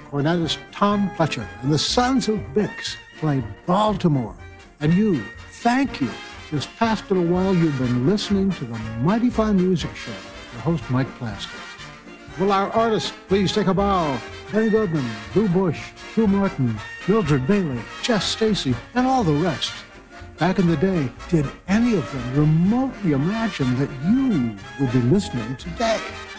cornetist Tom Pletcher and the Sons of Bix play Baltimore. And you, thank you. This past little while, you've been listening to the Mighty Fine Music Show with your host, Mike Plasker. Will our artists please take a bow? Benny Goodman, Lou Bush, Hugh Martin, Mildred Bailey, Jess Stacy, and all the rest. Back in the day, did any of them remotely imagine that you would be listening today?